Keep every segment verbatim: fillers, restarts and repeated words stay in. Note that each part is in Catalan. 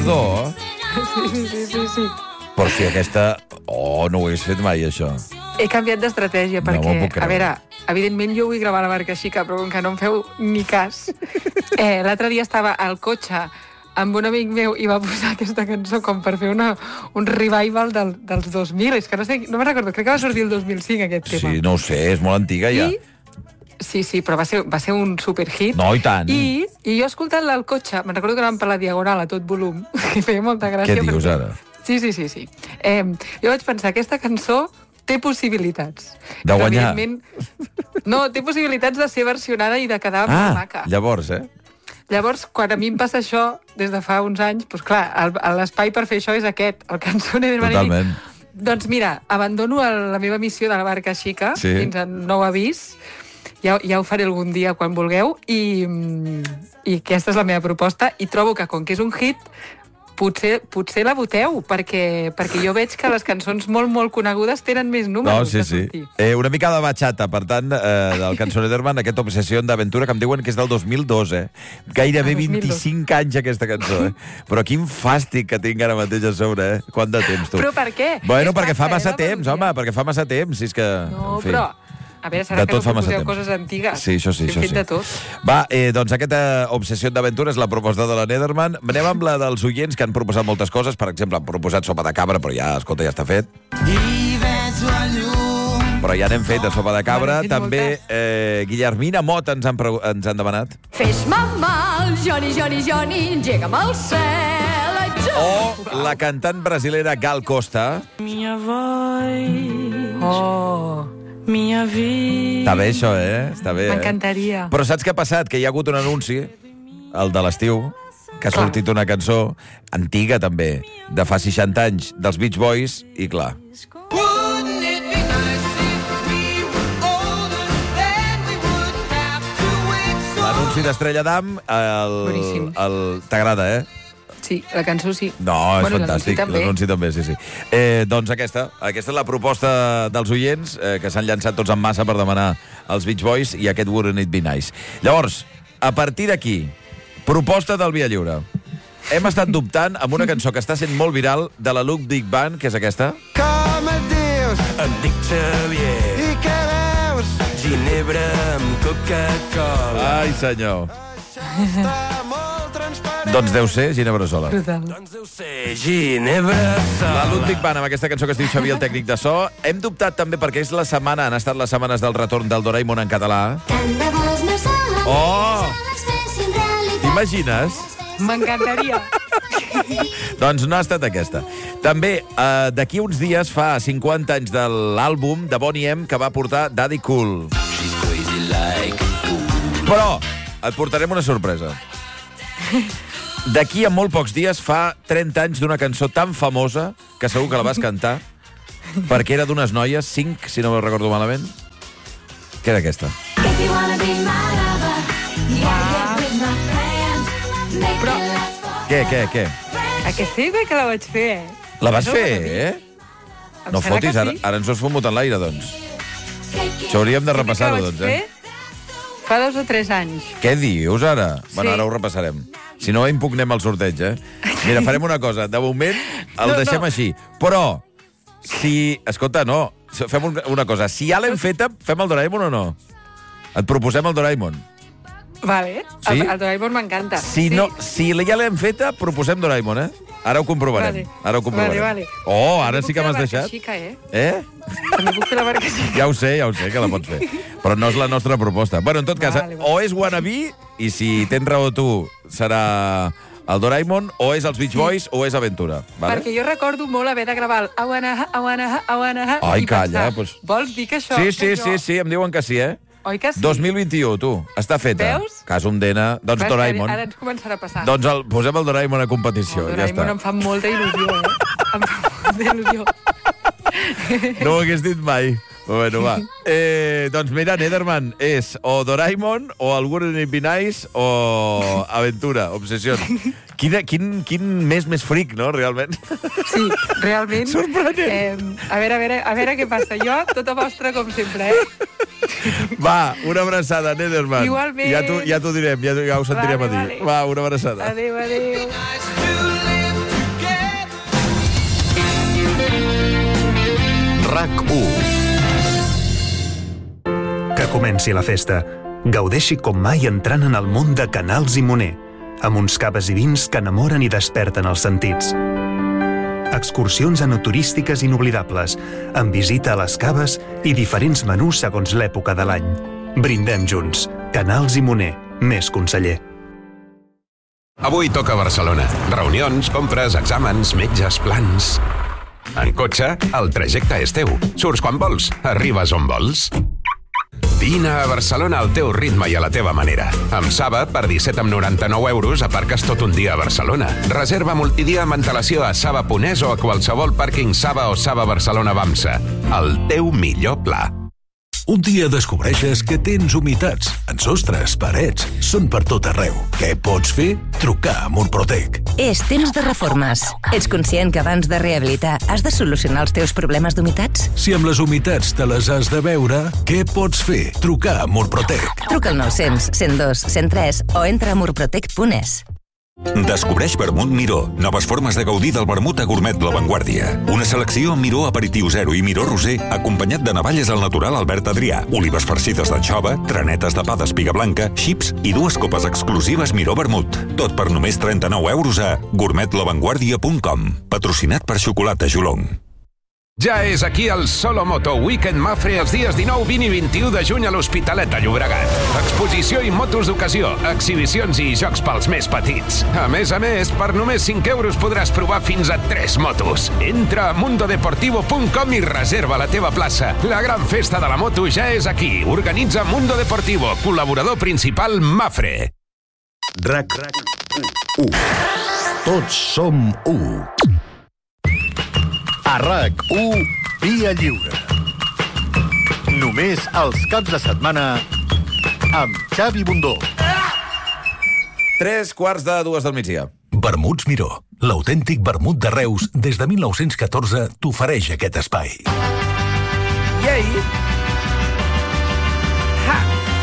dos? Sí, sí, sí, sí, sí. Però si aquesta... Oh, no ho hagués fet mai, això. He canviat d'estratègia No perquè, m'ho puc creure. a veure, evidentment jo vull gravar la barca xica, però com que no em feu ni cas. Eh, L'altre dia estava al cotxe amb un amic meu i va posar aquesta cançó com per fer una, un revival del, dels dos mil. És que no sé, no me'n recordo, crec que va sortir el dos mil cinc aquest tema. Sí, no ho sé, és molt antiga, ja. I, sí, sí, però va ser, va ser un superhit. No, i tant. I, i jo escoltant-la al cotxe, me'n recordo que anàvem per la Diagonal a tot volum, i feia molta gràcia. Què dius, perquè... ara? Sí, sí, sí, sí. Eh, jo vaig pensar, aquesta cançó té possibilitats. De guanyar? Evidentment, no, té possibilitats de ser versionada i de quedar Ah, molt maca. llavors, eh? Llavors, quan a mi em passa això, des de fa uns anys, doncs clar, l'espai per fer això és aquest, el cançó Nederman. Totalment. Doncs mira, abandono el, la meva missió de la barca xica, Sí. fins a nou avís, ja, ja ho faré algun dia quan vulgueu, i, i aquesta és la meva proposta, i trobo que com que és un hit, potser, potser la voteu, perquè, perquè jo veig que les cançons molt, molt conegudes tenen més No, números sí, de sí. sortir. Eh, una mica de bachata, per tant, eh, del cançó Nederman, aquesta obsessió d'aventura que em diuen que és del dos mil dos, eh? Gairebé Ah, dos mil dos. vint-i-cinc anys, aquesta cançó, eh? Però quin fàstic que tinc ara mateix a sobre, eh? Quant de temps, tu? Però per què? Bueno, És perquè fa tanta, massa eh, la temps, melodia. home, perquè fa massa temps, si és que... No, en fi. però... A veure, serà De que tot no fa massa proposeu temps. coses antigues. Sí, això sí, Hem això fet sí. de tot. Va, eh, doncs aquesta obsessió d'aventura és la proposta de la Nederman. Anem amb la dels oients que han proposat moltes coses. Per exemple, han proposat sopa de cabra, però ja, escolta, ja està fet. I veig la llum. Però ja n'hem fet de sopa de cabra. N'hem fet També moltes. eh, Guillermina Mot ens han, pregu- ens han demanat. Fes-me mal, Johnny, Johnny, Johnny, engega'm al cel. O la cantant brasilera Gal Costa. Minha voz, Oh, minha vida. Està bé, això, eh? Està bé, eh? m'encantaria. Però saps què ha passat? Que hi ha hagut un anunci, el de l'estiu, que ha Clar. sortit una cançó antiga, també, de fa seixanta anys, dels Beach Boys, i clar, Wouldn't it be nice if we were older, then we wouldn't have to wait so l'anunci d'Estrella d'Am, el... Boníssim. el... T'agrada, eh? Sí, la cançó sí. No, és Bueno, fantàstic. l'anunci també. L'anunci també, sí, sí. Eh, doncs aquesta, aquesta és la proposta dels oients, eh, que s'han llançat tots en massa per demanar els Beach Boys i aquest Wouldn't It Be Nice. Llavors, a partir d'aquí, proposta del Via Lliure. Hem estat dubtant amb una cançó que està sent molt viral de la Ludwig Band, que és aquesta. Com et dius? Em dic Xavier, I què veus? ginebra amb Coca-Cola. Ai, senyor. Està molt transparent. Doncs deu ser Ginebra Sola. Brutal. Doncs deu ser ginebra La sola. Ludwig Band, amb aquesta cançó que es diu Xavier, el tècnic de so. Hem dubtat també perquè és la setmana, han estat les setmanes del retorn del Doraemon en català. Tant de bo els meus somnis Oh! es fessin realitat. T'imagines? M'encantaria. Doncs no ha estat aquesta. També, eh, d'aquí uns dies fa cinquanta anys de l'àlbum de Boney M que va portar Daddy Cool. Però et portarem una sorpresa. D'aquí a molt pocs dies fa trenta anys d'una cançó tan famosa que segur que la vas cantar perquè era d'unes noies, cinc, si no me'n recordo malament. Què era aquesta? If you wanna be my lover, you gotta get with my friends. Make Però- it last forever. Què, què, què? Aquesta idea que la vaig fer, eh? La vas No, fer, a mi. eh? Em No sembla que fotis, ara, sí. ara ens ho has fumut en l'aire, doncs. Take it. Això hauríem de Que la repassar-ho, vaig doncs, eh? fer fa dos o tres anys. Què dius, ara? Sí. Bueno, ara ho repassarem. Si no, impugnem el sorteig, eh? Mira, farem una cosa. De moment, el No, deixem no. així. Però, si... Escolta, no. Fem un- una cosa. Si ja l'hem feta, fem el Doraemon o no? Et proposem el Doraemon. Vale. Sí? El, el Doraemon m'encanta. Si, sí. no, si ja l'hem feta, proposem Doraemon, eh? Ara ho comprovarem. Vale. Ara ho comprovarem. Vale, vale. Oh, ara També sí puc que fer la m'has barca deixat. Xica, eh? Eh? També puc fer la barca xica. Ja ho sé, ja ho sé que la pots fer. Però no és la nostra proposta. Bueno, en tot cas, Vale, vale. o és Wannabe, i si tens raó tu, serà el Doraemon, o és els Beach Boys, o és Aventura. Vale? Perquè jo recordo molt haver de gravar el I wanna, I wanna, I wanna... Ai, i calla, pensar, doncs- Vols dir que això... Sí, que sí, això... sí, sí, em diuen que sí, eh? Oi que sí? dos mil vint-i-u, tu. Està feta. Veus? Casum d'ena. Doncs Clar, Doraemon. Ara ens començarà a passar. Doncs el, posem el Doraemon a competició, el ja Doraemon està. em fa molta il·lusió, eh? Em fa molta il·lusió. No ho hagués dit mai. Bueno, va. Eh, doncs mira, Nederman és o Doraemon, o el Wouldn't It Be Nice, o Aventura, Obsessió. Quin, quin, quin mes més fric, no, realment? Sí, realment. Sorprenent. Eh, a veure, a veure, a veure què passa. Jo, tota vostra, com sempre, eh? Va, una abraçada, Nederman. Igualment. Ja t'ho ja t'ho direm, ja, ja ho sentirem Vale, a dir. vale. Va, una abraçada. Adéu, adéu. nice to live RAC u. Que comenci la festa. Gaudeixi com mai entrant en el món de Canals i Moner, amb uns caves i vins que enamoren i desperten els sentits. Excursions enoturístiques inoblidables, amb visita a les caves i diferents menús segons l'època de l'any. Brindem junts. Canals i Moner. Més conseller. Avui toca Barcelona. Reunions, compres, exàmens, metges, plans... En cotxe, el trajecte és teu. Surts quan vols, arribes on vols. Vine a Barcelona al teu ritme i a la teva manera. Amb Saba, per disset coma noranta-nou euros, aparques tot un dia a Barcelona. Reserva multidia amb antelació a Saba punt es o a qualsevol pàrquing Saba o Saba Barcelona Bamsa. El teu millor pla. Un dia descobreixes que tens humitats en sostres, parets, són per tot arreu. Què pots fer? Trucar a Murprotec. És temps de reformes. Ets conscient que abans de rehabilitar has de solucionar els teus problemes d'humitats? Si amb les humitats te les has de veure, què pots fer? Trucar a Murprotec. Truca al nou-cents, cent dos, cent tres o entra a murprotec punt es. Descobreix Vermut Miró, noves formes de gaudir del vermut a gourmet La Vanguardia. Una selecció amb Miró Aperitiu Zero i Miró Roser, acompanyat de navalles al natural Albert Adrià, olives farcides d'anxova, tranetes de pa d'espiga blanca, xips i dues copes exclusives Miró Vermut. Tot per només trenta-nou euros a gourmet la vanguardia punt com. Patrocinat per Xocolata Jolong. Ja és aquí el Solomoto Weekend Mafre els dies dinou, vint i vint-i-u de juny a l'Hospitalet de Llobregat. Exposició i motos d'ocasió, exhibicions i jocs pels més petits. A més a més, per només cinc euros podràs provar fins a tres motos. Entra a mundo deportivo punt com i reserva la teva plaça. La gran festa de la moto ja és aquí. Organitza Mundo Deportivo, col·laborador principal Mafre. RAC u. Tots som u. A RAC u, Via Lliure. Només els caps de setmana amb Xavi Bundó. Tres quarts de dues del migdia. Vermuts Miró, l'autèntic vermut de Reus, des de mil nou-cents catorze t'ofereix aquest espai. Iei! Ha!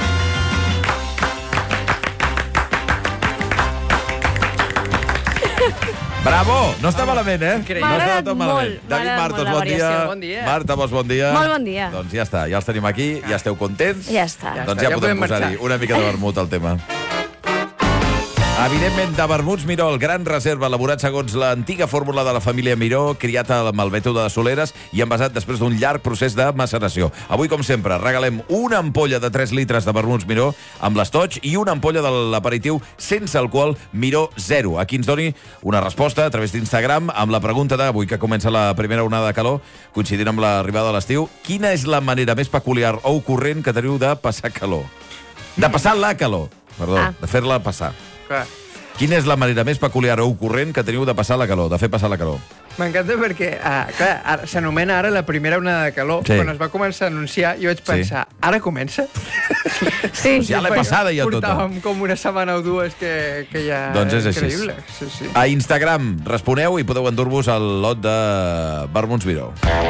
Bravo! No està malament, eh? Increïble. No M'ha està agradat tot malament. molt, m'ha David agradat Martos, molt la bon dia. variació. Bon dia. Marta, Bosch, bon dia. Molt bon dia. Doncs ja està, ja els tenim aquí, ja esteu contents. Ja està. Doncs Ja ja, està, ja podem podem posar-hi marxar. una mica de vermut al tema. Evidentment, de vermuts Miró, el gran reserva elaborat segons l'antiga fórmula de la família Miró, criat amb el mètode de Soleres i envasat després d'un llarg procés de maceració. Avui, com sempre, regalem una ampolla de tres litres de vermuts Miró amb l'estoig i una ampolla de l'aperitiu sense alcohol Miró Zero. Aquí ens doni una resposta a través d'Instagram amb la pregunta d'avui, que comença la primera onada de calor, coincidint amb l'arribada de l'estiu. Quina és la manera més peculiar o ocorrent que teniu de passar calor? De passar la calor, perdó, Ah. de fer-la passar. Clar. Quina és la manera més peculiar o ocorrent que teniu de passar la calor, de fer passar la calor? M'encanta perquè, uh, clar, ara- s'anomena ara la primera onada de calor. Sí. Quan es va començar a anunciar, jo vaig Sí. pensar, ara comença? Sí. Ja l'he passada ja tota. Portàvem com una setmana o dues que, que ja... Doncs és així. Increïble. Sí, sí. A Instagram responeu i podeu endur-vos el lot de vermuts Miró.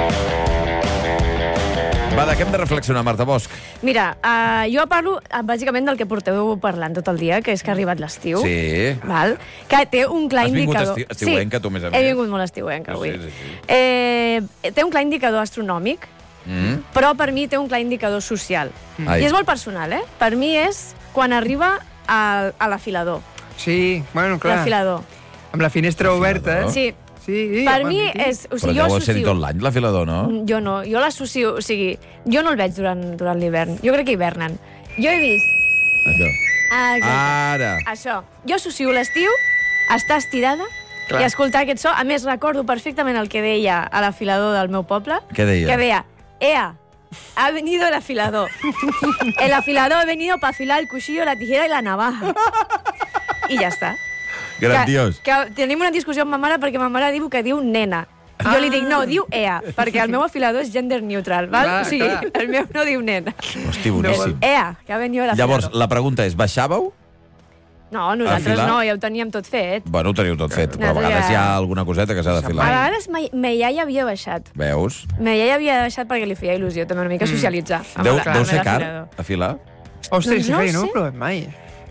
Va, de què hem de reflexionar, Marta Bosch? Mira, uh, jo parlo uh, bàsicament del que porteu parlant tot el dia, que és que ha arribat l'estiu. Sí. Val? Que té un clar Has vingut indicador... esti- estiuenca, tu, més a més. he vingut molt estiuenca, avui. Sí, sí, sí. Eh, té un clar indicador astronòmic, Mm? però per mi té un clar indicador social. Ai. I és molt personal, eh? Per mi és quan arriba a, a l'afilador. Sí, bueno, clar. L'afilador. Amb la finestra oberta, eh? Sí. Sí, Per ja mi m'han dit. és... O Però sigui, jo deu ser-hi associo... tot l'any, l'afilador, no? Jo no, jo l'associo... O sigui, jo no el veig durant, durant l'hivern. Jo crec que hivernen. Jo he vist... Això. Ah, exacte. Ara. Això. Jo associo l'estiu, estar estirada Clar. i escoltar aquest so. A més, recordo perfectament el que deia a l'afilador del meu poble. Què deia? Que deia, Ea, ha venido el afilador. El afilador ha venido para afilar el cuchillo, la tijera y la navaja. I ja està. Grandiós. Que, que tenim una discussió amb ma mare perquè ma mare diu que diu nena. Jo li dic, no, diu Ea, perquè el meu afilador és gender neutral, val? Clar, o sigui, clar. el meu no diu nena. Hosti, boníssim. És Ea, que ha venido l'afilador. Llavors, la pregunta és, baixàveu? No, nosaltres afilar? no, ja ho teníem tot fet. Bueno, ho teniu tot fet, però a Nosaltres vegades ja- hi ha alguna coseta que s'ha A d'afilar. vegades ma, ma iaia havia baixat. Veus? Ma iaia havia baixat perquè li feia il·lusió també una mica socialitzar. amb Deu, el- deu amb ser l'afilador. car, afilar? Ostres, Doncs sí, no feia, no sé. ho he provat mai.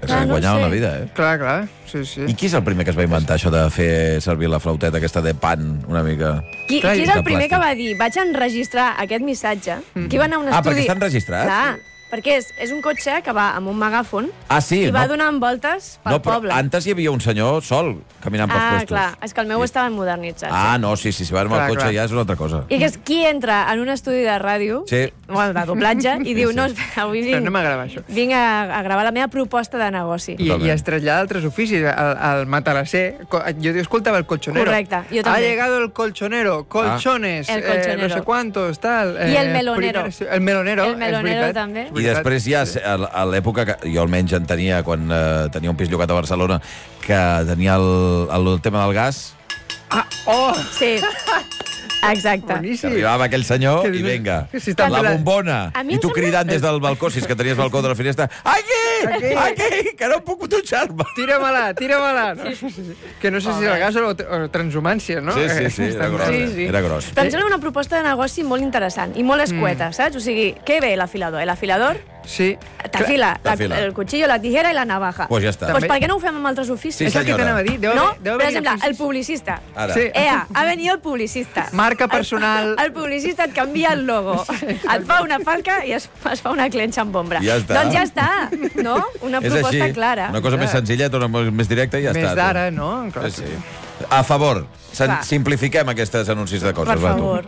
Que se guanyaven la vida, eh? Clar, clar, sí, sí. I qui és el primer que es va inventar això de fer servir la flauteta aquesta de pan, una mica? Qui, Clar, qui és de el primer plàstic. que va dir vaig enregistrar aquest missatge? Mm. Qui va anar a un Ah, estudi... perquè està enregistrat? Clar, perquè és, és un cotxe que va amb un megàfon Ah, sí? i va no, donant voltes pel no, però poble. antes hi havia un senyor sol caminant pels Ah, puestos. clar, és que el meu estaven modernitzats. Ah, no, sí, sí, si va amb el Clar, cotxe clar. ja és una altra cosa. I que és qui entra en un estudi de ràdio, Sí. bueno, de doblatge, i diu, no, avui Però vinc, no m'agrada això. vinc a, a gravar la meva proposta de negoci. I, i es trasllada a altres oficis. El, el matalasser, co- jo escoltava el colchonero. Correcte, jo Ha també. llegado el colchonero, colchones, El eh, colchonero. no sé cuántos, tal. I el melonero. primer- el melonero, El melonero és veritat. també. I després ja, a a l'època que jo almenys en tenia, quan eh, tenia un pis llogat a Barcelona, que tenia el, el, el tema del gas, Ah, oh! Sí, exacte. que Boníssim. arribava aquell senyor Que i dius- vinga, que si està la pelat. bombona. A mi I em tu sembla- cridant des del balcó, si és que tenies balcó de la finestra, aquí, Aquí. aquí, que no puc dutxar-me. Tira-me-la, tira-me-la. No? Que no sé si el gas o, o transhumància, no? Sí, sí, sí, era gros, Sí, sí. era gros. Però em sembla una proposta de negoci molt interessant i molt escueta, mm. saps? O sigui, què ve l'afilador? L'afilador Sí. t'afila la, T'afila. el cuchillo, la tijera i la navaja. Pues ja està. Pues per què no ho fem amb altres oficis? Sí, És el que senyora. t'anava a dir. Deu no? haver, deu Per haver exemple, oficis. el publicista. Ara. Sí. Ea, ha venit el publicista. Marca personal. El, el publicista et canvia el logo. Et fa una falca i es, es fa una clenxa amb ombra. Ja està. Doncs ja està, no? Una És proposta així, clara. una cosa més senzilleta, una cosa més directa i ja Més està. d'ara, no? Clar. Sí, sí. A favor, Sen Va. simplifiquem aquestes anuncis de coses. Per va, tu. favor.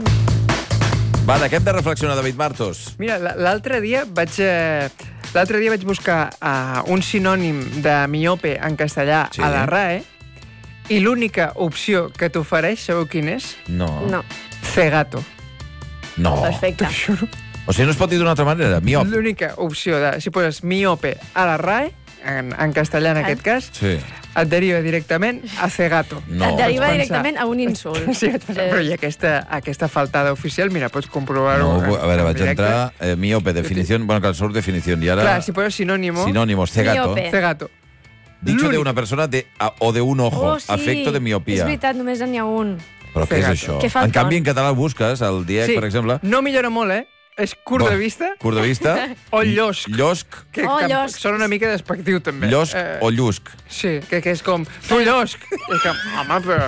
Va, de què hem de reflexionar, David Martos? Mira, l- l'altre dia vaig... Eh, l'altre dia vaig buscar uh, un sinònim de miope en castellà Sí. a la R A E i l'única opció que t'ofereix, sabeu quin és? No. No, Cegato. No. perfecte. O sigui, no es pot dir d'una altra manera, miop. L'única opció de... Si poses miope a la R A E, en, en castellà en Ah. aquest cas, Sí. et deriva directament a cegato. No. Et deriva Vaig pensar. directament a un insult. Sí, vaig pensar, però i aquesta, aquesta faltada oficial, mira, pots comprovar-ho. No, a veure, en vaig directe. entrar, eh, miope, definició, bueno, que surt definició, i ara... Clar, si poses sinònimo... Sinónimos, cegato. Miope. Cegato. Dicho de L'únic- una persona de, a, o de un ojo, Oh, sí. afecto de És miopia. veritat, només n'hi ha un. Però què és Cegato. això? Que falton. En canvi, en català el busques, el D I E C, Sí, per exemple... no millora molt, eh? És curt Bo, de vista Curt de vista. o llosc. Llosc, Que, Oh, que llosc. sona una mica despectiu, també. llosc Eh, o llusc. Sí, que, que és com... Tu, llosc! És que, home, però...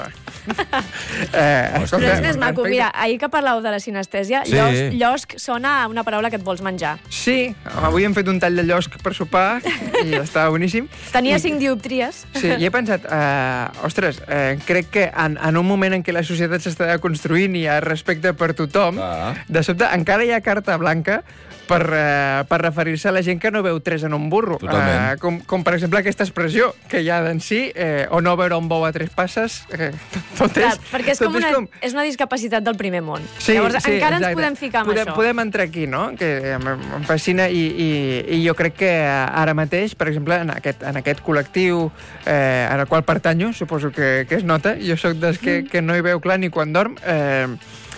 Eh, escolta, Però és més maco. perfecte. Mira, ahir que parlàveu de la sinestèsia, Sí. llosc, llosc sona a una paraula que et vols menjar. Sí, avui hem fet un tall de llosc per sopar i estava boníssim. Tenia I- cinc dioptries. Sí, i he pensat, eh, ostres, eh, crec que en, en un moment en què la societat s'està construint i hi ha respecte per tothom, Clar. de sobte encara hi ha carta blanca per, eh, per referir-se a la gent que no veu tres en un burro. Totalment. Eh, com, com, per exemple, aquesta expressió, que hi ha d'en si, eh, o no veure un bou a tres passes, eh, tot Clar, és... perquè és tot com una, és una discapacitat del primer món. Sí, Llavors, sí, encara exacte. ens podem ficar amb podem, això. Podem entrar aquí, no? Que em, em fascina i, i, i jo crec que ara mateix, per exemple, en aquest, en aquest col·lectiu eh, en el qual pertanyo, suposo que, que es nota, jo sóc dels que, que no hi veu clar ni quan dorm, eh,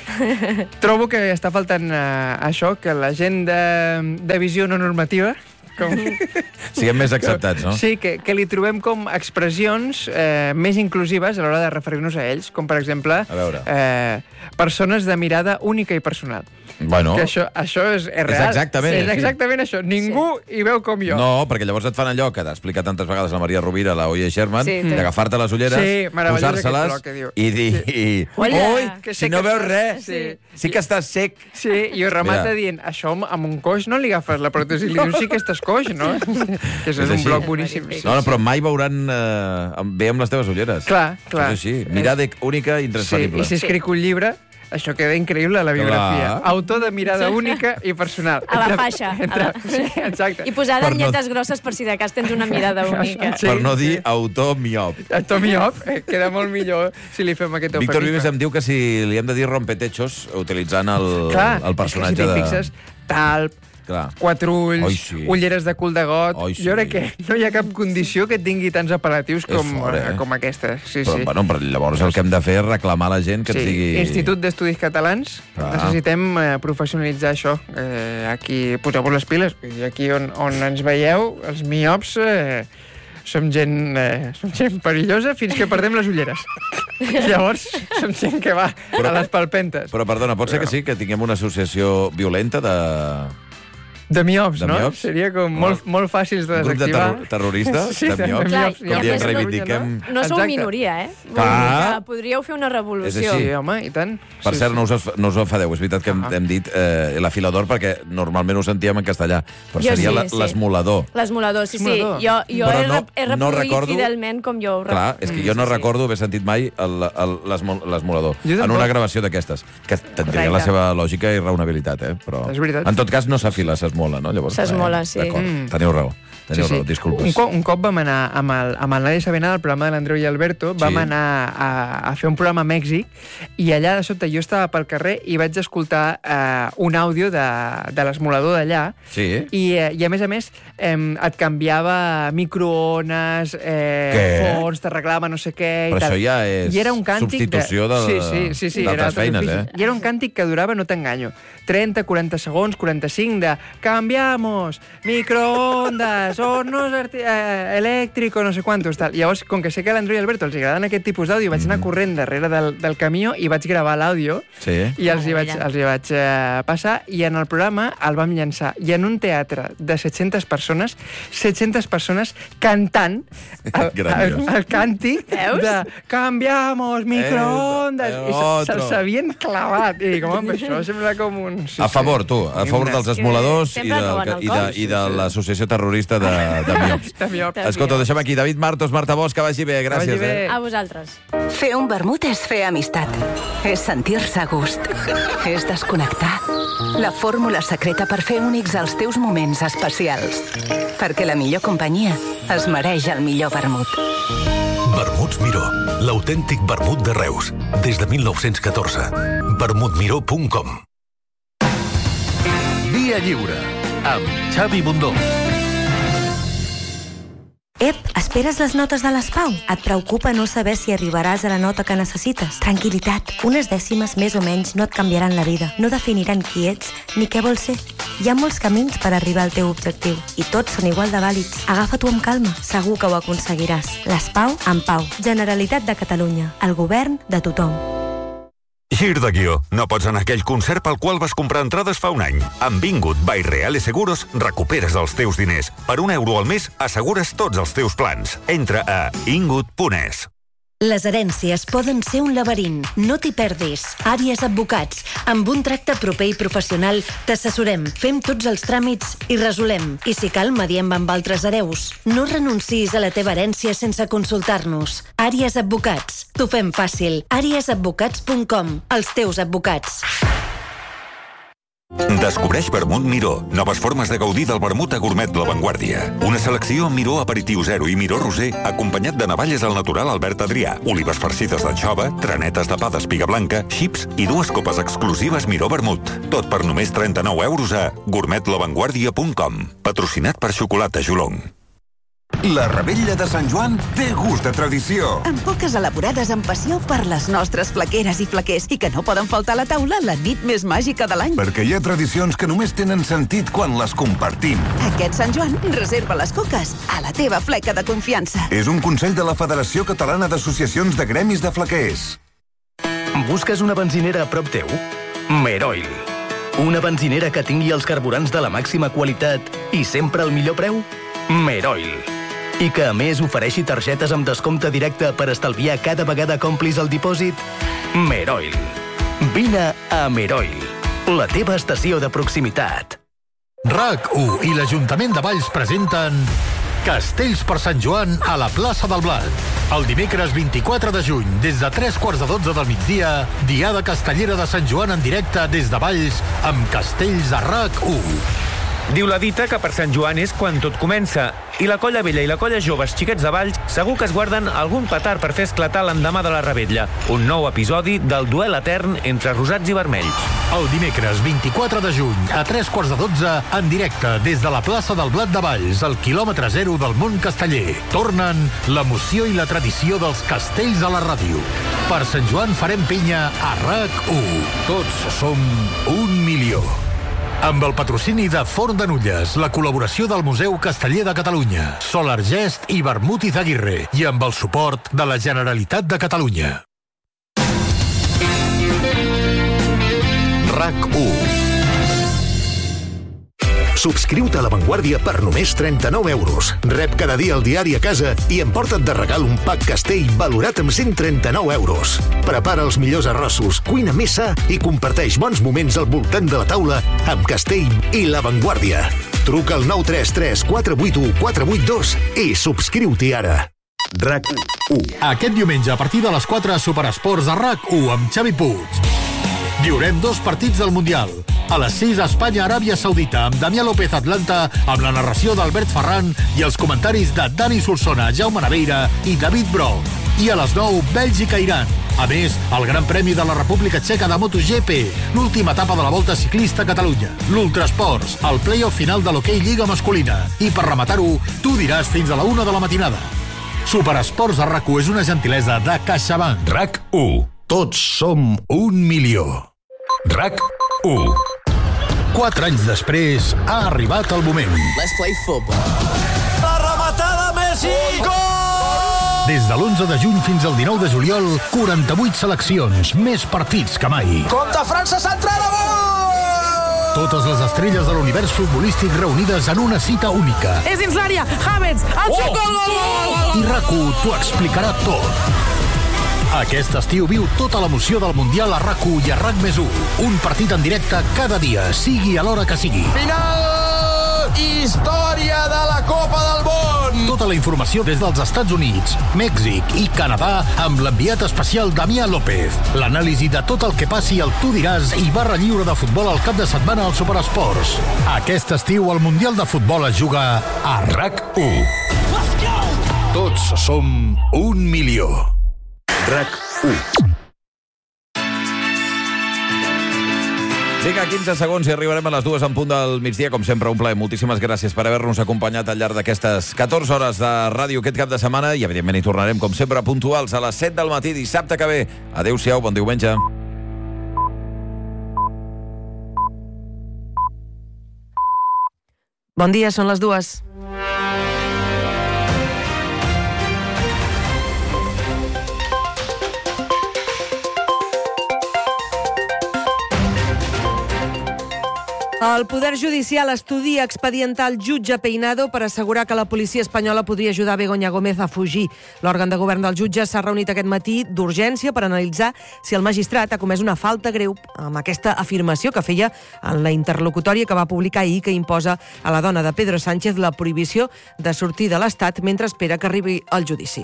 trobo que està faltant eh, això, que la gent de, de visió no normativa com... Siguem més acceptats, no? Sí, que, que li trobem com expressions eh, més inclusives a l'hora de referir-nos a ells, com per exemple A veure. eh, persones de mirada única i personal. Bueno, Que això, això és, és real. exactament Sí, és així. exactament això. Ningú hi veu com jo. no, perquè llavors et fan allò que t'ha explicat tantes vegades la Maria Rovira, la Oye Sherman, Sí. d'agafar-te les ulleres, Sí, meravellós aquest posar-se-les bloc que diu. i dir... Sí. I, Hola. Ui, Que si sé no que veus estàs- res, sí. sí que estàs sec. Sí, i ho remata Mira. dient, això amb un coix no li agafes la pròtesi, li dius sí que estàs coix, no? Que això és, És un així. bloc boníssim. No, no, però mai veuran eh, bé amb les teves ulleres. Clar, clar. És així, mirada única i Sí, intransferible. i si escric un llibre, això queda increïble a la biografia. Clar. Autor de mirada única i personal. A la Entre- faixa. Entre, A la... Sí, exacte. I posada Per en no- lletres grosses per si de cas tens una mirada única. Sí, Per no dir sí. autor miop. El Tommy Off eh, queda molt millor si li fem aquest Víctor eufemisme. Vives em diu que si li hem de dir rompetechos utilitzant el, Clar, el personatge és que si t'hi de... fixes, talp, Clar. quatre ulls, Oi, sí. ulleres de cul de got... Oi, sí. Jo crec que no hi ha cap condició que tingui tants apel·latius És com, fort, eh? com aquesta. Sí, Però, sí. bueno, però llavors el que hem de fer és reclamar a la gent que Sí, et digui... Institut d'Estudis Catalans, Clar. necessitem eh, professionalitzar això. Eh, aquí poseu-vos les piles. I aquí on, on ens veieu, els miops, eh, som gent, eh, som gent perillosa fins que perdem les ulleres. Llavors, som gent que va Però- a les palpentes. Però, perdona, pot ser que sí, que tinguem una associació violenta de... De miops, De no? miops? Seria com molt, molt fàcils de Un grup de desactivar. terror- terroristes, Sí, de de miops. miops. Com dient, reivindiquem- No sou Exacte. minoria, eh? Vull Clar. dir que podríeu fer una revolució. És així. Sí, home, i tant. Per Sí, cert, sí. no us, no us enfadeu, és veritat que hem, hem dit eh, l'afilador perquè normalment ho sentíem en castellà, però Jo seria sí, la- sí. l'esmolador. L'esmolador, sí, sí. Esmolador. Jo, jo Però he, no- rep- he no reproduït recordo- fidelment com jo ho rep- Clar, és que jo no recordo haver sentit mai el- el- l'esmo- l'esmolador Jo en tampoc. una gravació d'aquestes, que tindria Correcte. la seva lògica i raonabilitat, eh? Però És veritat. en tot cas no s'afila, s'esmola, no? Llavors, S'esmola, eh, sí. D'acord, Mm. teniu raó. Teniu raó, disculpes. Un cop, un cop vam anar amb el, amb el Nadia Sabena del programa de l'Andreu i Alberto, vam Sí. anar a, a fer un programa a Mèxic i allà de sobte jo estava pel carrer i vaig escoltar eh, un àudio de, de l'esmolador d'allà Sí? i, eh, i a més a més eh, et canviava microones, eh, Què? forns, t'arreglava no sé què i Però tal. això ja és I era un càntic substitució de- sí, sí, sí, sí, d'altres era feines, ofici. eh? I era un càntic que durava, no t'enganyo, trenta, quaranta segons, quaranta-cinc de cambiamos, microondas, hornos arti- eh, eléctrico, no sé quantos, tal. Llavors, com que sé que a l'Andreu i Alberto els agraden aquest tipus d'àudio, vaig anar corrent darrere del, del camió i vaig gravar l'àudio Sí. i els hi vaig, els hi vaig eh, passar i en el programa el vam llançar. I en un teatre de set-centes persones, set-centes persones cantant el, el, Grandiós. el càntic Veus? de cambiamos, microondas, Eh, i se- otro. se'ls havien clavat. I dic, home, això sembla com un... Sí, A favor, tu, a favor dels esmoladors i, Sempre del, acaben al i, de, coll. i de l'associació terrorista de, de miops. De miops. Escolta, ho deixem aquí. David Martos, Marta Bosch, que vagi bé. Gràcies. vagi bé. Eh? A vosaltres. Fer un vermut és fer amistat. És sentir-se a gust. És desconnectar. La fórmula secreta per fer únics els teus moments especials. Perquè la millor companyia es mereix el millor vermut. Vermuts Miró, l'autèntic vermut de Reus, des de mil nou-cents catorze. vermut miró punt com. Via Lliure, amb Xavi Bundó. Ep, esperes les notes de l'Espau? Et preocupa no saber si arribaràs a la nota que necessites? Tranquilitat, unes dècimes més o menys no et canviaran la vida, no definiran qui ets ni què vols ser. Hi ha molts camins per arribar al teu objectiu i tots són igual de vàlids. Agafa-t'ho amb calma, segur que ho aconseguiràs. L'Espau en pau. Generalitat de Catalunya, el govern de tothom. Gir de guió. No pots anar a aquell concert pel qual vas comprar entrades fa un any. Amb Vingut by Reale Seguros recuperes els teus diners. Per un euro al mes assegures tots els teus plans. Entra a ingut punt es. Les herències poden ser un laberint. No t'hi perdis. Àries Advocats. Amb un tracte proper i professional t'assessorem, fem tots els tràmits i resolem. I si cal, mediem amb altres hereus. No renunciïs a la teva herència sense consultar-nos. Àries Advocats. T'ho fem fàcil. àries advocats punt com. Els teus advocats. Descobreix Vermut Miró. Noves formes de gaudir del vermut a gourmet La Vanguardia. Una selecció amb Miró Aperitiu Zero i Miró Roser, acompanyat de navalles al natural Albert Adrià, olives farcides d'anxova, tranetes de pa d'espiga blanca, xips i dues copes exclusives Miró Vermut. Tot per només trenta-nou euros a gourmet la vanguardia punt com. Patrocinat per Xocolata Jolong. La Revetlla de Sant Joan té gust de tradició. Amb poques elaborades amb passió per les nostres flaqueres i flaquers i que no poden faltar a la taula la nit més màgica de l'any. Perquè hi ha tradicions que només tenen sentit quan les compartim. Aquest Sant Joan reserva les coques a la teva fleca de confiança. És un consell de la Federació Catalana d'Associacions de Gremis de Flaquers. Busques una benzinera a prop teu? Meroil. Una benzinera que tingui els carburants de la màxima qualitat i sempre al millor preu? Meroil. I que a més ofereixi targetes amb descompte directe per estalviar cada vegada que omplis el dipòsit? Meroil. Vine a Meroil, la teva estació de proximitat. RAC u i l'Ajuntament de Valls presenten Castells per Sant Joan a la plaça del Blat. El dimecres vint-i-quatre de juny, des de tres quarts de dotze del migdia, Diada Castellera de Sant Joan en directe des de Valls amb Castells a RAC u. Diu la dita que per Sant Joan és quan tot comença, i la colla vella i la colla joves xiquets de Valls segur que es guarden algun petard per fer esclatar l'endemà de la Revetlla, un nou episodi del duel etern entre rosats i vermells. El dimecres vint-i-quatre de juny, a tres quarts de dotze, en directe des de la plaça del Blat de Valls, al quilòmetre zero del món casteller. Tornen l'emoció i la tradició dels castells a la ràdio. Per Sant Joan farem pinya a RAC u. Tots som un milió. Amb el patrocini de Forn de Nulles, la col·laboració del Museu Casteller de Catalunya, Solar Gest i Vermut Izaguirre, i amb el suport de la Generalitat de Catalunya. RAC u. Subscriu-te a La Vanguardia per només trenta-nou euros. Rep cada dia el diari a casa i emporta't de regal un pack Castell valorat amb cent trenta-nou euros. Prepara els millors arrossos, cuina més sa i comparteix bons moments al voltant de la taula amb Castell i La Vanguardia. Truca al nou tres tres quatre vuit u quatre vuit dos i subscriu-t'hi ara. RAC u. Aquest diumenge, a partir de les quatre, Superesports a RAC u amb Xavi Puig. Viurem dos partits del Mundial. A les sis, Espanya-Aràbia Saudita, amb Damià López Atlanta, amb la narració d'Albert Ferran i els comentaris de Dani Solsona, Jaume Naveira i David Bro. I a les nou, Bèlgica-Iran. A més, el Gran Premi de la República Txeca de MotoGP, l'última etapa de la Volta Ciclista a Catalunya, l'Ultrasports, el play-off final de l'Hockey Lliga Masculina. I per rematar-ho, tu diràs fins a la una de la matinada. Superesports a RAC u és una gentilesa de CaixaBank. RAC u. Tots som un milió. RAC u. Quatre anys després ha arribat el moment. Let's play football. La rematada Messi! Gol! Des de l'onze de juny fins al dinou de juliol, quaranta-vuit seleccions, més partits que mai. Compte França centrada, gol! Totes les estrelles de l'univers futbolístic reunides en una cita única. És dins l'àrea, James, el xut, gol, gol, gol! I RAC u t'ho explicarà tot. Aquest estiu viu tota l'emoció del Mundial a RAC u i a RAC més u. Un partit en directe cada dia, sigui a l'hora que sigui. Final! Història de la Copa del Món! Tota la informació des dels Estats Units, Mèxic i Canadà amb l'enviat especial Damià López. L'anàlisi de tot el que passi al Tu diràs i barra lliure de futbol al cap de setmana al Superesports. Aquest estiu el Mundial de Futbol es juga a RAC u. Tots som un milió. RAC u. Vinga, quinze segons i arribarem a les dues en punt del migdia. Com sempre, un plaer. Moltíssimes gràcies per haver-nos acompanyat al llarg d'aquestes catorze hores de ràdio aquest cap de setmana i, evidentment, hi tornarem, com sempre, puntuals a les set del matí dissabte que ve. Adéu-siau, bon diumenge. Bon dia, són les dues. El Poder Judicial estudia expedientar el jutge Peinado per assegurar que la policia espanyola podria ajudar Begoña Gómez a fugir. L'òrgan de govern del jutge s'ha reunit aquest matí d'urgència per analitzar si el magistrat ha comès una falta greu amb aquesta afirmació que feia en la interlocutòria que va publicar ahir, que imposa a la dona de Pedro Sánchez la prohibició de sortir de l'Estat mentre espera que arribi el judici.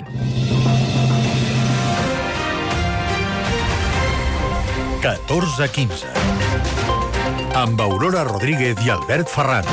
catorze quinze. Amb Aurora Rodríguez i Albert Ferran.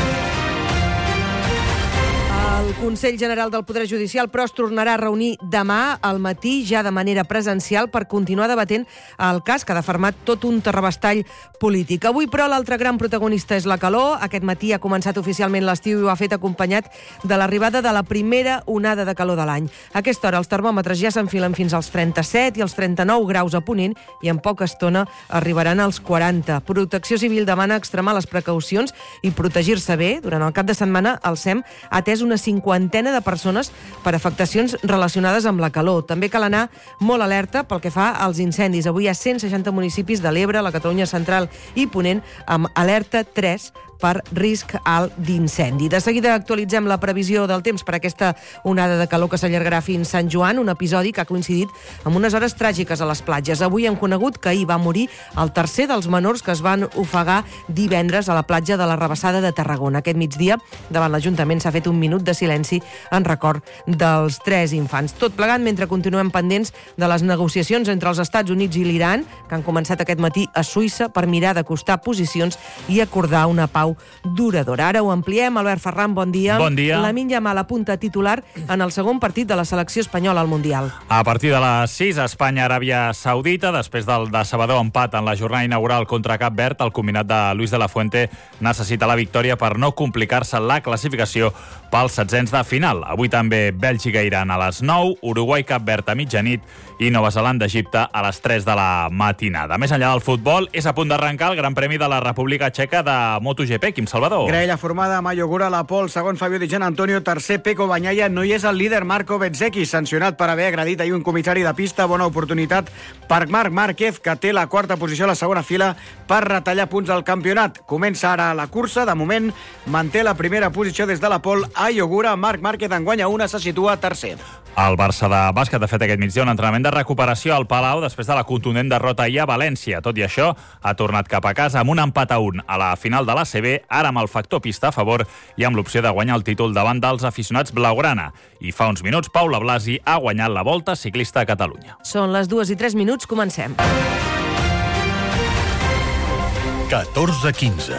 El Consell General del Poder Judicial, però, es tornarà a reunir demà al matí, ja de manera presencial, per continuar debatent el cas que ha defermat tot un terrabastall polític. Avui, però, l'altre gran protagonista és la calor. Aquest matí ha començat oficialment l'estiu i ho ha fet acompanyat de l'arribada de la primera onada de calor de l'any. A aquesta hora els termòmetres ja s'enfilen fins als trenta-set i als trenta-nou graus a Ponent i en poca estona arribaran als quaranta. Protecció Civil demana extremar les precaucions i protegir-se bé. Durant el cap de setmana el S E M ha atès una cinquantena de persones per afectacions relacionades amb la calor. També cal anar molt alerta pel que fa als incendis. Avui hi ha cent seixanta municipis de l'Ebre, la Catalunya Central i Ponent amb alerta tres per risc alt d'incendi. De seguida actualitzem la previsió del temps per aquesta onada de calor que s'allargarà fins Sant Joan, un episodi que ha coincidit amb unes hores tràgiques a les platges. Avui hem conegut que ahir va morir el tercer dels menors que es van ofegar divendres a la platja de la Rabassada de Tarragona. Aquest migdia, davant l'Ajuntament, s'ha fet un minut de silenci en record dels tres infants. Tot plegat mentre continuem pendents de les negociacions entre els Estats Units i l'Iran, que han començat aquest matí a Suïssa per mirar d'acostar posicions i acordar una pau duradora. Ara ho ampliem. Albert Ferran, bon dia. Bon dia. Lamine Yamal apunta titular en el segon partit de la selecció espanyola al Mundial. A partir de les sis, Espanya-Aràbia Saudita, després del decebedor empat en la jornada inaugural contra Cap Verd, el combinat de Luis de la Fuente necessita la victòria per no complicar-se la classificació pels setzents de final. Avui també Bèlgica-Iran a les nou, Uruguai-Cap Verd a mitjanit i Nova Zelanda-Egipte a les tres de la matinada. Més enllà del futbol, és a punt d'arrencar el Gran Premi de la República Txeca de MotoGP. P. Quim Salvador. Graella formada, Mayo Gura, la Pol, segon Fabio Di Gian Antonio, tercer Peco Bagnaia, no hi és el líder Marco Bezzecchi, sancionat per haver agredit ahir un comissari de pista. Bona oportunitat per Marc Márquez, que té la quarta posició a la segona fila per retallar punts del campionat. Comença ara la cursa, de moment manté la primera posició des de la Pol a Iogura. Marc Márquez en guanya una, se situa tercer. El Barça de bàsquet ha fet aquest migdia un entrenament de recuperació al Palau després de la contundent derrota ahir a València. Tot i això, ha tornat cap a casa amb un empat a un a la final de l'A C B, ara amb el factor pista a favor i amb l'opció de guanyar el títol davant dels aficionats blaugrana. I fa uns minuts, Paula Blasi ha guanyat la Volta Ciclista a Catalunya. Són les dues i tres minuts, comencem. catorze quinze.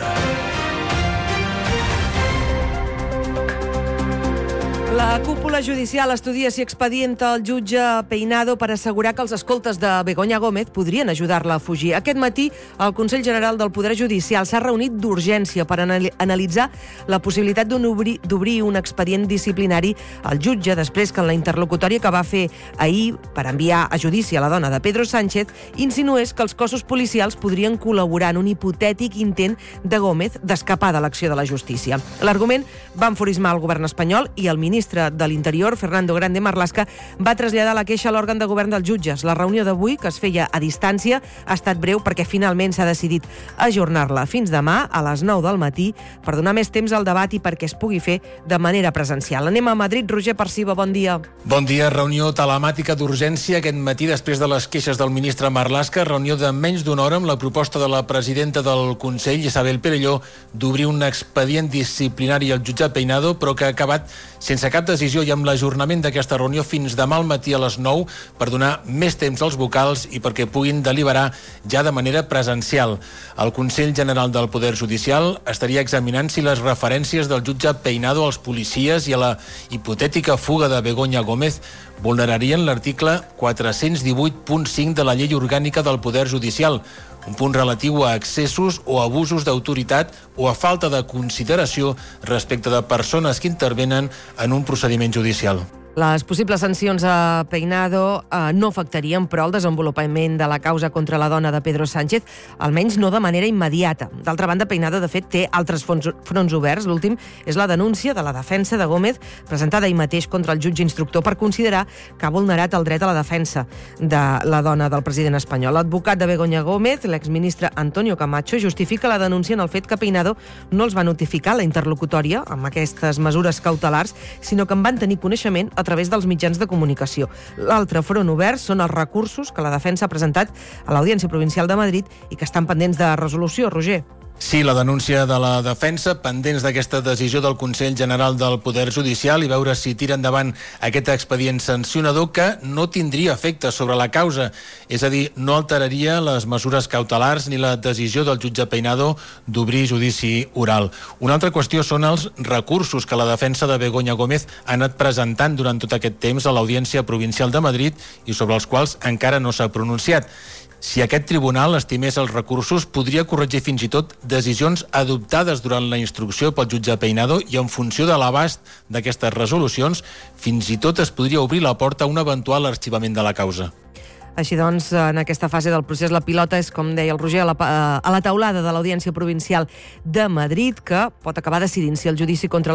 La cúpula judicial estudia si expedienta el jutge Peinado per assegurar que els escoltes de Begoña Gómez podrien ajudar-la a fugir. Aquest matí, el Consell General del Poder Judicial s'ha reunit d'urgència per analitzar la possibilitat d'obrir un expedient disciplinari al jutge després que en la interlocutòria que va fer ahir per enviar a judici a la dona de Pedro Sánchez insinués que els cossos policials podrien col·laborar en un hipotètic intent de Gómez d'escapar de l'acció de la justícia. L'argument va enfurismar el govern espanyol i el ministre de l'Interior, Fernando Grande Marlaska, va traslladar la queixa a l'òrgan de govern dels jutges. La reunió d'avui, que es feia a distància, ha estat breu perquè finalment s'ha decidit ajornar-la fins demà a les nou del matí per donar més temps al debat i perquè es pugui fer de manera presencial. Anem a Madrid. Roger Perciba, bon dia. Bon dia. Reunió telemàtica d'urgència aquest matí després de les queixes del ministre Marlaska. Reunió de menys d'una hora amb la proposta de la presidenta del Consell, Isabel Perelló, d'obrir un expedient disciplinari al jutge Peinado, però que ha acabat sense cap decisió i amb l'ajornament d'aquesta reunió fins demà al matí a les nou per donar més temps als vocals i perquè puguin deliberar ja de manera presencial. El Consell General del Poder Judicial estaria examinant si les referències del jutge Peinado als policies i a la hipotètica fuga de Begoña Gómez vulnerarien l'article quatre-cents divuit punt cinc de la Llei Orgànica del Poder Judicial, un punt relatiu a excessos o abusos d'autoritat o a falta de consideració respecte de persones que intervenen en un procediment judicial. Les possibles sancions a Peinado eh, no afectarien, però, el desenvolupament de la causa contra la dona de Pedro Sánchez, almenys no de manera immediata. D'altra banda, Peinado, de fet, té altres fronts, fronts oberts. L'últim és la denúncia de la defensa de Gómez, presentada ahir mateix contra el jutge instructor per considerar que ha vulnerat el dret a la defensa de la dona del president espanyol. L'advocat de Begoña Gómez, l'exministre Antonio Camacho, justifica la denúncia en el fet que Peinado no els va notificar la interlocutòria amb aquestes mesures cautelars, sinó que en van tenir coneixement a través dels mitjans de comunicació. L'altre front obert són els recursos que la defensa ha presentat a l'Audiència Provincial de Madrid i que estan pendents de resolució. Roger. Sí, la denúncia de la defensa, pendents d'aquesta decisió del Consell General del Poder Judicial i veure si tira endavant aquest expedient sancionador que no tindria efecte sobre la causa, és a dir, no alteraria les mesures cautelars ni la decisió del jutge Peinado d'obrir judici oral. Una altra qüestió són els recursos que la defensa de Begoña Gómez ha anat presentant durant tot aquest temps a l'Audiència Provincial de Madrid i sobre els quals encara no s'ha pronunciat. Si aquest tribunal estimés els recursos, podria corregir fins i tot decisions adoptades durant la instrucció pel jutge Peinado i en funció de l'abast d'aquestes resolucions, fins i tot es podria obrir la porta a un eventual arxivament de la causa. Així doncs, en aquesta fase del procés, la pilota és, com deia el Roger, a la, a la taulada de l'Audiència Provincial de Madrid, que pot acabar decidint si el judici contra